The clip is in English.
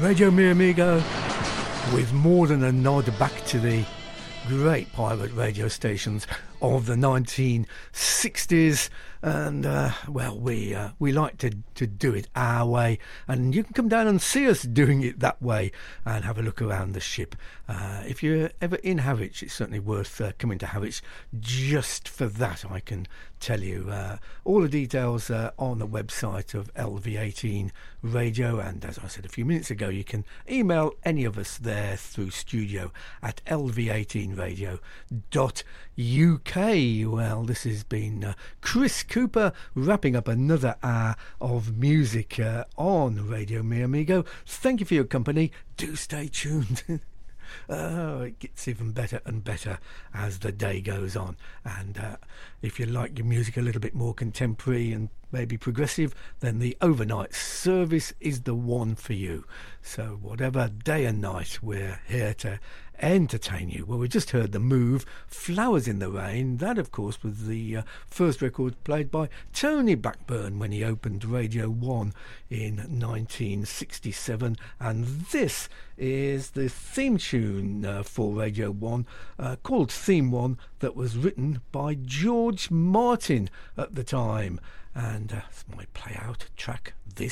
Radio Mi Amigo, with more than a nod back to the great pirate radio stations of the 1960s. And well, we like to do it our way, and you can come down and see us doing it that way and have a look around the ship. If you're ever in Harwich, it's certainly worth coming to Harwich just for that, I can tell you. All the details on the website of LV18 Radio, and as I said a few minutes ago, you can email any of us there through studio at lv18radio.uk. Well, this has been Chris Cooper wrapping up another hour of music on Radio Mi Amigo. Thank you for your company. Do stay tuned. Oh, it gets even better and better as the day goes on. And if you like your music a little bit more contemporary and maybe progressive, then the overnight service is the one for you. So whatever day and night, we're here to entertain you. Well, we just heard The Move, Flowers in the Rain. That, of course, was the first record played by Tony Blackburn when he opened Radio 1 in 1967. And this is the theme tune for Radio 1, called Theme 1, that was written by George Martin at the time. And it's my play-out track, this.